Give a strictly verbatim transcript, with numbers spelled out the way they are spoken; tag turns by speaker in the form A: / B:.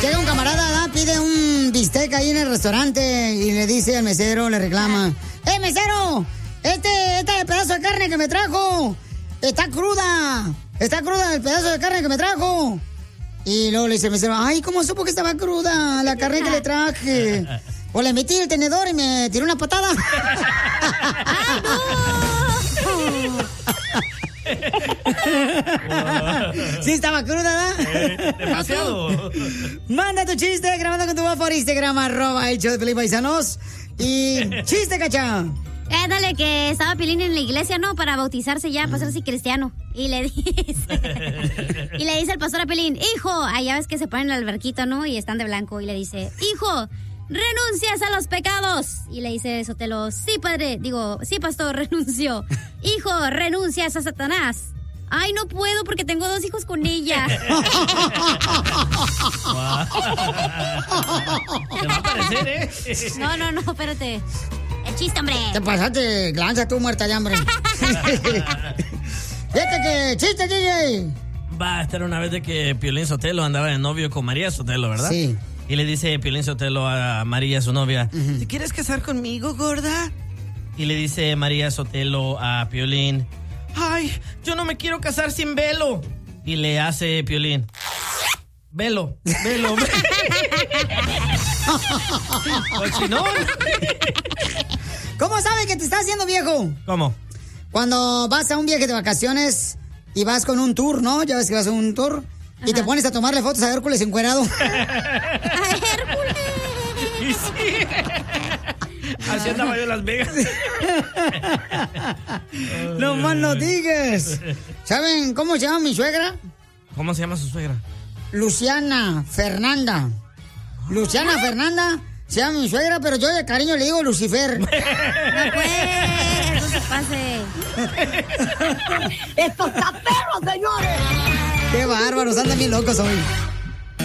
A: Llega un camarada, ¿verdad? Pide un bistec ahí en el restaurante y le dice al mesero, le reclama: ¡Eh, mesero! Este, este pedazo de carne que me trajo está cruda. Está cruda el pedazo de carne que me trajo. Y luego le dice el mesero: ¡ay, cómo supo que estaba cruda la carne que le traje! O le metí el tenedor y me tiró una patada. ¡Ay, no! Sí, estaba cruda, ¿verdad?
B: Eh, demasiado.
A: Manda tu chiste grabando con tu voz por Instagram, arroba el show de Piolín, paisanos. Y chiste, Cacha.
C: Eh, dale, que estaba Piolín en la iglesia, ¿no? Para bautizarse ya, para ser así cristiano. Y le dice... y le dice el pastor a Piolín: hijo, allá ves que se ponen en el alberquito, ¿no? Y están de blanco. Y le dice: hijo, renuncias a los pecados. Y le dice Sotelo: sí, padre. Digo, sí, pastor, renunció. Hijo, renuncias a Satanás. Ay, no puedo porque tengo dos hijos con ella.
B: Te va a parecer, ¿eh?
C: No, no, no, espérate. El chiste, hombre.
A: Te pasaste, lanza tú muerta de hambre. Fíjate que chiste, D J.
B: Va a estar una vez de que Piolín Sotelo andaba de novio con María Sotelo, ¿verdad?
A: Sí.
B: Y le dice Piolín Sotelo a María, su novia: uh-huh. ¿te quieres casar conmigo, gorda? Y le dice María Sotelo a Piolín: ay, yo no me quiero casar sin velo. Y le hace Piolín: velo, velo, velo. Cochinón.
A: ¿Cómo sabe que te está haciendo viejo?
B: ¿Cómo?
A: Cuando vas a un viaje de vacaciones y vas con un tour, ¿no? Ya ves que vas a un tour. Ajá. Y te pones a tomarle fotos a Hércules encuerado.
C: ¡A Hércules!
B: Y sí. Así andaba yo en Las Vegas.
A: No más no digas. ¿Saben cómo se llama mi suegra?
B: ¿Cómo se llama su suegra?
A: Luciana Fernanda. Luciana Fernanda se llama mi suegra, pero yo de cariño le digo Lucifer.
C: No pues, no se pase.
A: ¡Esto está perro, señores! ¡Qué bárbaros! Andan bien locos hoy.